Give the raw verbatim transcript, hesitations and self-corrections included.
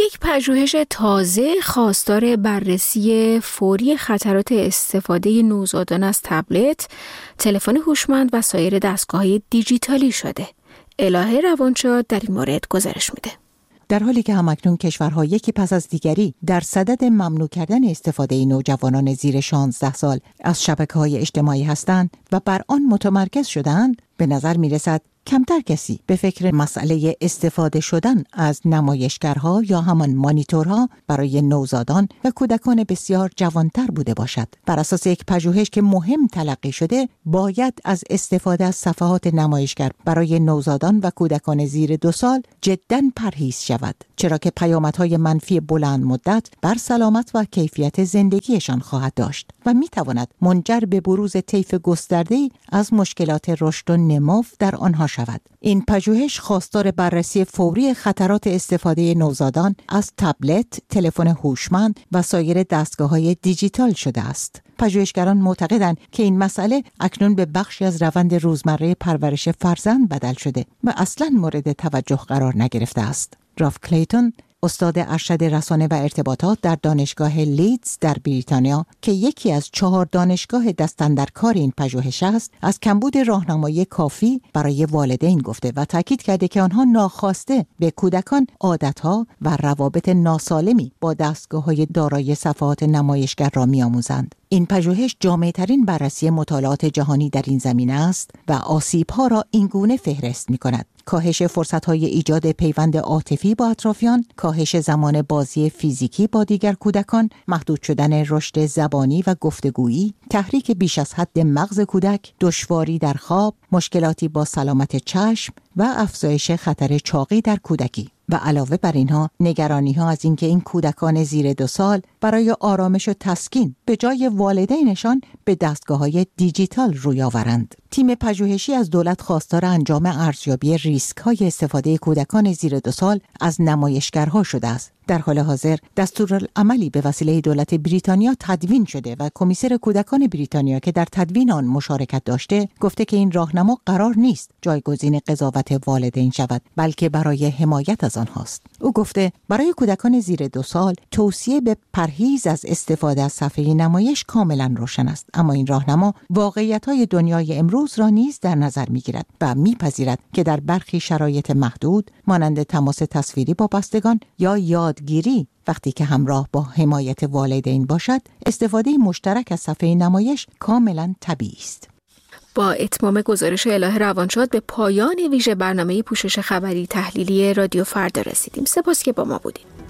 یک پژوهش تازه خواستار بررسی فوری خطرات استفاده نوزادان از تبلت، تلفن هوشمند و سایر دستگاه‌های دیجیتالی شده. الهه روانشاد در این مورد گزارش میده. در حالی که همکنون کشورها یکی پس از دیگری در صدد ممنوع کردن استفاده نوجوانان زیر شانزده سال از شبکه‌های اجتماعی هستند و بر آن متمرکز شدند، به نظر می‌رسد کمتر کسی به فکر مسئله استفاده شدن از نمایشگرها یا همان مانیتورها برای نوزادان و کودکان بسیار جوانتر بوده باشد. بر اساس یک پژوهش که مهم تلقی شده، باید از استفاده از صفحات نمایشگر برای نوزادان و کودکان زیر دو سال جداً پرهیز شود، چرا که پیامدهای منفی بلند مدت بر سلامت و کیفیت زندگیشان خواهد داشت و میتواند منجر به بروز طیف گسترده‌ای از مشکلات رشد و نمو در آنها شود. این پژوهش خواستار بررسی فوری خطرات استفاده نوزادان از تبلت، تلفن هوشمند و سایر دستگاه‌های دیجیتال شده است. پژوهشگران معتقدند که این مسئله اکنون به بخشی از روند روزمره پرورش فرزند بدل شده و اصلاً مورد توجه قرار نگرفته است. راف کلیتون، استاد ارشد رسانه و ارتباطات در دانشگاه لیدز در بریتانیا که یکی از چهار دانشگاه دستاندرکار این پژوهش است، از کمبود راهنمایی کافی برای والدین گفته و تاکید کرده که آنها ناخواسته به کودکان عادتها و روابط ناسالمی با دستگاه‌های دارای صفحات نمایشگر را می‌آموزند. این پژوهش جامع‌ترین بررسی مطالعات جهانی در این زمینه است و آسیب‌ها را اینگونه فهرست می‌کند: کاهش فرصت‌های ایجاد پیوند عاطفی با اطرافیان، کاهش زمان بازی فیزیکی با دیگر کودکان، محدود شدن رشد زبانی و گفتگویی، تحریک بیش از حد مغز کودک، دشواری در خواب، مشکلاتی با سلامت چشم و افزایش خطر چاقی در کودکی. و علاوه بر اینها نگرانی‌ها از اینکه این کودکان زیر دو سال برای آرامش و تسکین به جای والدینشان به دستگاه‌های دیجیتال روی آورند. تیم پژوهشی از دولت خواستار انجام ارزیابی ریسک‌های استفاده کودکان زیر دو سال از نمایشگرها شده است. در حال حاضر دستورالعملی به وسیله دولت بریتانیا تدوین شده و کمیسر کودکان بریتانیا که در تدوین آن مشارکت داشته گفته که این راهنما قرار نیست جایگزین قضاوت والدین شود، بلکه برای حمایت از آنهاست. او گفته برای کودکان زیر دو سال توصیه به پرهیز از استفاده از صفحه نمایش کاملا روشن است، اما این راهنما واقعیت‌های دنیای امروز را نیز در نظر می‌گیرد و می‌پذیرد که در برخی شرایط محدود مانند تماس تصویری با بستگان یا یادگیری وقتی که همراه با حمایت والدین باشد، استفاده مشترک از صفحه نمایش کاملا طبیعی است. با اتمام گزارش الهه روانشاد به پایان ویژه برنامه پوشش خبری تحلیلی رادیو فردا رسیدیم. سپاس که با ما بودید.